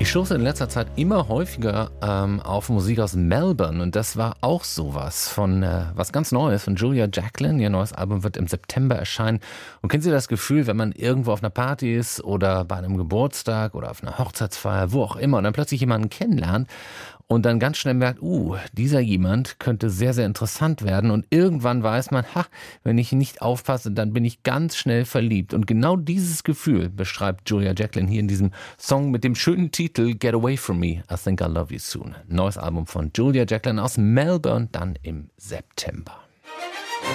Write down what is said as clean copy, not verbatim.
Ich stoße in letzter Zeit immer häufiger auf Musik aus Melbourne und das war auch sowas von was ganz Neues von Julia Jacklin. Ihr neues Album wird im September erscheinen. Und kennen Sie das Gefühl, wenn man irgendwo auf einer Party ist oder bei einem Geburtstag oder auf einer Hochzeitsfeier, wo auch immer, und dann plötzlich jemanden kennenlernt und dann ganz schnell merkt, dieser jemand könnte sehr, sehr interessant werden, und irgendwann weiß man, wenn ich nicht aufpasse, dann bin ich ganz schnell verliebt. Und genau dieses Gefühl beschreibt Julia Jacklin hier in diesem Song mit dem schönen Titel Get Away From Me, I Think I Love You Soon. Neues Album von Julia Jacklin aus Melbourne, dann im September.